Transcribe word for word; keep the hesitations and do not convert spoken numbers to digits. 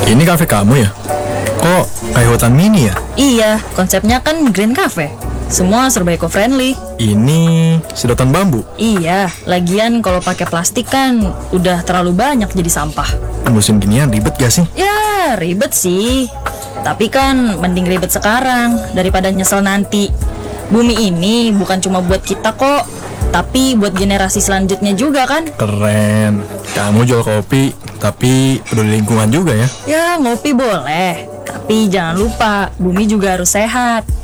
Ini kafe kamu ya? Kok kayak hutan mini ya? Iya, konsepnya kan Green Cafe. Semua serba eco-friendly. Ini sedotan bambu. Iya, lagian kalau pakai plastik kan udah terlalu banyak jadi sampah. Musim ginian ribet gak sih? Ya, ribet sih. Tapi kan mending ribet sekarang daripada nyesel nanti. Bumi ini bukan cuma buat kita kok, tapi buat generasi selanjutnya juga kan. Keren. Kamu jual kopi, tapi peduli lingkungan juga ya? Ya, ngopi boleh. Tapi jangan lupa, bumi juga harus sehat.